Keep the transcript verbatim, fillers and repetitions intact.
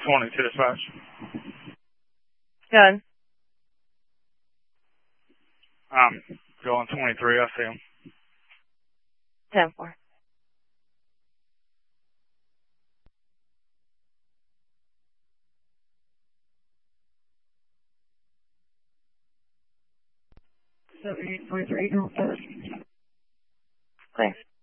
twenty to dispatch. Good. I'm going twenty-three. I see him. ten four. seventy-eight twenty-three, no third. Clear.